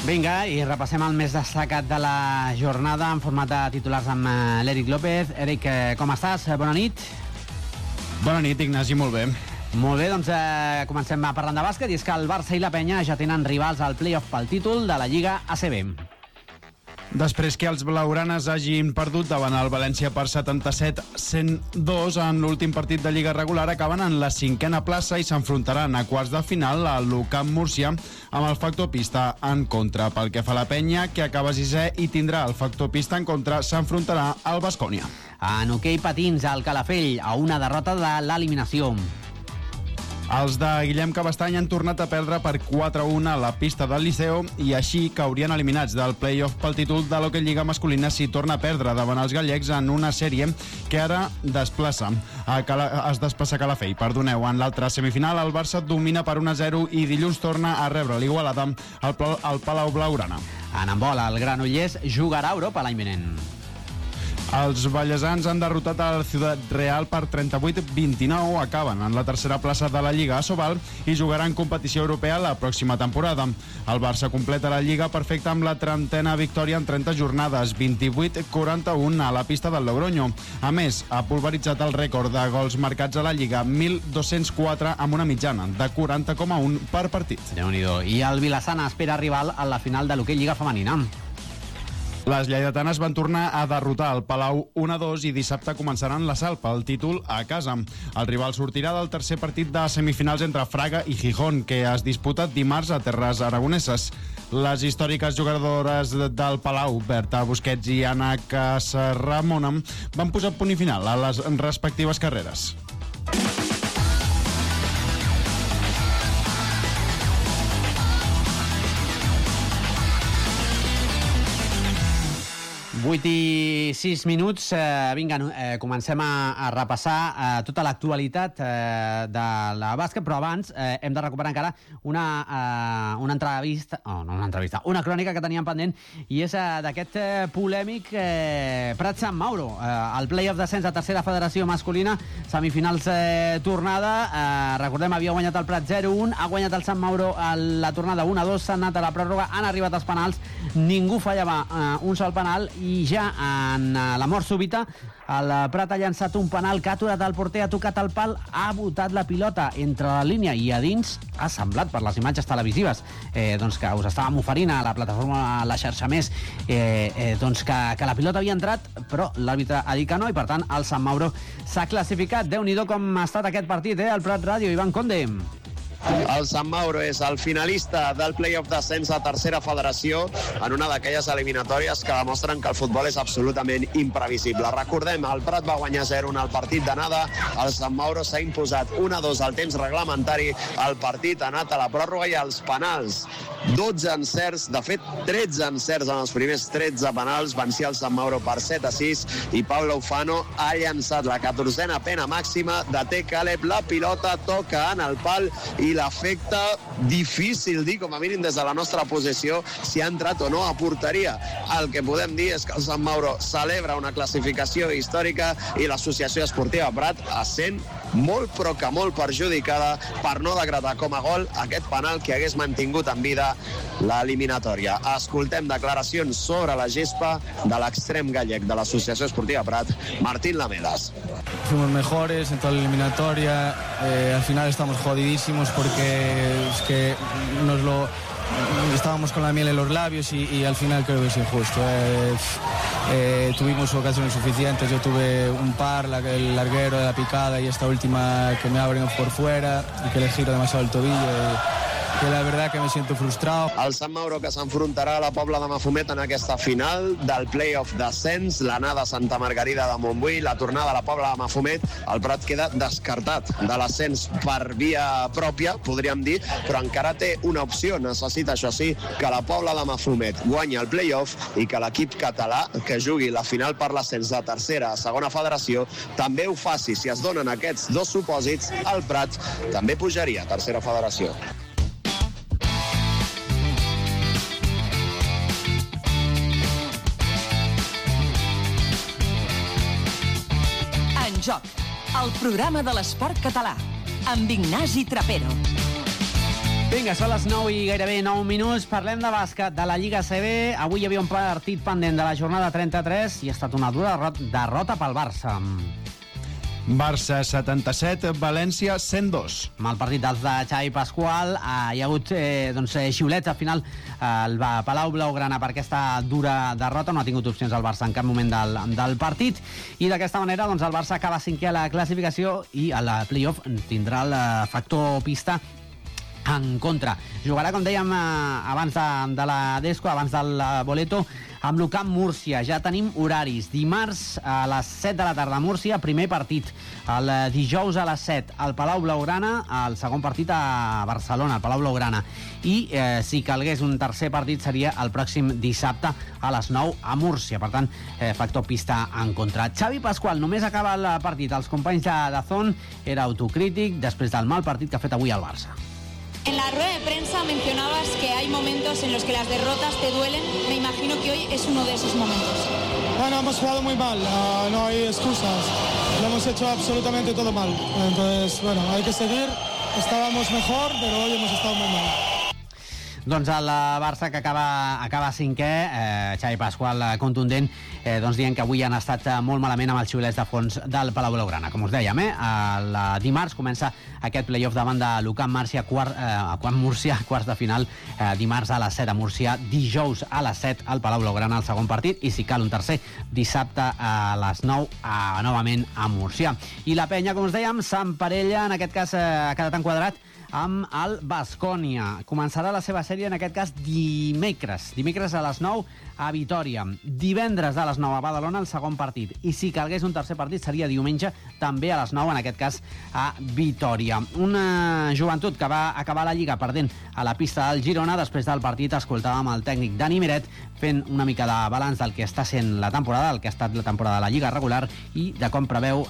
Vinga, i repassem el més destacat de la jornada en format de titulars amb l'Eric López. Eric, com estàs? Bona nit. Bona nit, Ignasi, molt bé. Molt bé, doncs comencem parlant de bàsquet, i és que el Barça i la Penya ja tenen rivals al play-off pel títol de la Lliga ACB. Després que els blaugranes hagin perdut davant el València per 77-102 en l'últim partit de Lliga regular, acaben en la 5a plaça i s'enfrontaran a quarts de final a l'UCAM Múrcia amb el factor pista en contra. Pel que fa a la Penya, que acaba 6è i tindrà el factor pista en contra, s'enfrontarà al Baskonia. En hoquei patins, al Calafell, a una derrota de l'eliminació. Els de Guillem Cabestany han tornat a perdre per 4-1 a la pista del Liceo i així caurien eliminats del play-off pel títol de l'Hockey Lliga masculina si torna a perdre davant els gallecs en una sèrie que ara es desplaça a Calafell. En l'altra semifinal el Barça domina per 1-0 i dilluns torna a rebre l'Igualada al Palau Blaugrana. En handbol, el Granollers jugarà a Europa l'any vinent. Els ballesans han derrotat el Ciudad Real per 38-29, acaben en la tercera plaça de la Lliga Asobal i jugaran competició europea la pròxima temporada. El Barça completa la Lliga perfecta amb la 30a victòria en 30 jornades, 28-41 a la pista del Logroño. A més, ha pulveritzat el rècord de gols marcats a la Lliga, 1.204 amb una mitjana de 40,1 per partit. Déu-n'hi-do. I el Vilassana espera rival a la final de l'Hockey Lliga femenina. Les lleidatanes van tornar a derrotar el Palau 1-2 i dissabte començaran l'assalt pel títol a casa. El rival sortirà del tercer partit de semifinals entre Fraga i Gijón, que es disputa dimarts a terres aragoneses. Les històriques jugadores del Palau, Berta Busquets i Anna Casarramona, van posar punt i final a les respectives carreres. Vuit i 6 minuts. Vinga, comencem a repassar tota l'actualitat de la bàsquet, però abans hem de recuperar encara una entrevista, una crònica que teníem pendent, i és d'aquest polèmic Prat Sant Mauro. El play-off d'ascens de tercera federació masculina, semifinals tornada. Recordem, havia guanyat el Prat 0-1, ha guanyat el Sant Mauro a la tornada 1-2, s'han anat a la pròrroga, han arribat als penals, ningú fallava un sol penal, i ja en la mort súbita el Prat ha llançat un penal que ha aturat el porter, ha tocat el pal, ha botat la pilota entre la línia i a dins. Ha semblat, per les imatges televisives doncs que us estàvem oferint a la plataforma La Xarxa Més, doncs que la pilota havia entrat, però l'àrbitre ha dit que no, i per tant el Sant Mauro s'ha classificat. Déu-n'hi-do com ha estat aquest partit, al Prat Ràdio. Ivan Conde. El Sant Mauro és el finalista del play-off d'ascens a tercera federació en una d'aquelles eliminatòries que demostren que el futbol és absolutament imprevisible. Recordem, el Prat va guanyar 0-1 al partit d'anada, el Sant Mauro s'ha imposat 1-2 al temps reglamentari, el partit ha anat a la pròrroga i als penals. 12 encerts, de fet 13 encerts en els primers 13 penals, vencia el Sant Mauro per 7-6 i Pablo Ufano ha llançat la 14a pena màxima, deté Caleb la pilota, toca en el pal i l'efecte difícil dir, com a mínim des de la nostra posició, si ha entrat o no a porteria. El que podem dir és que el Sant Mauro celebra una classificació històrica i l'Associació Esportiva Prat es sent molt però que molt perjudicada per no decretar com a gol aquest penal que hagués mantingut en vida l'eliminatòria. Escoltem declaracions sobre la gespa de l'extrem gallec de l'Associació Esportiva Prat, Martín Lamelas. Fuimos mejores en toda la eliminatoria, al final estamos jodidísimos porque es que estábamos con la miel en los labios y al final creo que es injusto. Tuvimos ocasiones suficientes, yo tuve un par, el larguero de la picada y esta última que me abren por fuera y que le giro demasiado el tobillo que la verdad que me siento frustrado. El Sant Mauro que s'enfrontarà a la Pobla de Mafumet en aquesta final del play-off d'ascens, l'anada a Santa Margarida de Montbui, la tornada a la Pobla de Mafumet. El Prat queda descartat de l'ascens per via pròpia, podríem dir, però encara té una opció. Necessita, això sí, que la Pobla de Mafumet guanyi el play-off i que l'equip català que jugui la final per l'ascens de tercera a segona federació també ho faci. Si es donen aquests dos supòsits, el Prat també pujaria a tercera federació. Joc, el programa de l'esport català, amb Ignasi Trapero. Vinga, són les 9 i gairebé 9 minuts. Parlem de bàsquet de la Lliga CB. Avui hi havia un partit pendent de la jornada 33 i ha estat una dura derrota pel Barça. Barça 77, València 102. Amb el partit dels de Xavi Pasqual hi ha hagut xiulets al final el Palau Blaugrana per aquesta dura derrota. No ha tingut opcions el Barça en cap moment del partit i d'aquesta manera el Barça acaba cinquè a la classificació i a la playoff tindrà el factor pista en contra. Jugarà, com dèiem, abans de la Desco, abans del Boleto, amb l'Ucamp Múrcia. Ja tenim horaris. Dimarts a les 7 de la tarda a Múrcia, primer partit. El dijous a les 7 al Palau Blaugrana, el segon partit a Barcelona, al Palau Blaugrana. I si calgués un tercer partit seria el pròxim dissabte a les 9 a Múrcia. Per tant, factor pista en contra. Xavi Pasqual només acaba el partit. Els companys de Dazón era autocrític després del mal partit que ha fet avui el Barça. En la rueda de prensa mencionabas que hay momentos en los que las derrotas te duelen. Me imagino que hoy es uno de esos momentos. Bueno, hemos jugado muy mal, no hay excusas. Lo hemos hecho absolutamente todo mal. Entonces, bueno, hay que seguir. Estábamos mejor, pero hoy hemos estado muy mal. Doncs el Barça que acaba cinquè, Xavi Pasqual contundent, dient que avui han estat molt malament amb els xiulets de fons del Palau Blaugrana. Com us dèiem, el dimarts comença aquest playoff davant de l'Ucamp Múrcia, quarts de final, dimarts a les 7 a Múrcia, dijous a les 7 al Palau Blaugrana, el segon partit, i si cal un tercer, dissabte a les 9 novament a Múrcia. I la penya, com us dèiem, s'emparella, en aquest cas ha quedat enquadrat amb el Baskonia. Començarà la seva sèrie, en aquest cas, dimecres a les 9 a Vitòria. Divendres a les 9 a Badalona, el segon partit. I si calgués un tercer partit, seria diumenge, també a les 9, en aquest cas, a Vitòria. Una joventut que va acabar la Lliga perdent a la pista del Girona. Després del partit escoltàvem el tècnic Dani Miret fent una mica de balanç del que està sent la temporada, el que ha estat la temporada de la Lliga regular i de com preveu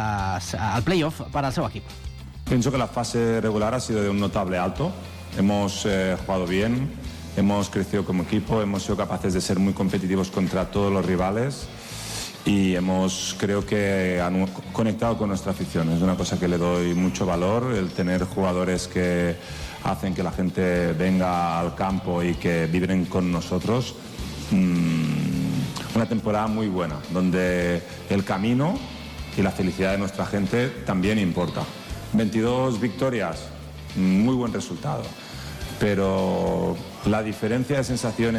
el play-off per al seu equip. Pienso que la fase regular ha sido de un notable alto. Hemos jugado bien, hemos crecido como equipo, hemos sido capaces de ser muy competitivos contra todos los rivales y creo que han conectado con nuestra afición. Es una cosa que le doy mucho valor, el tener jugadores que hacen que la gente venga al campo y que vibren con nosotros. Una temporada muy buena, donde el camino y la felicidad de nuestra gente también importa. 22 victorias, muy buen resultado, pero la diferencia de sensaciones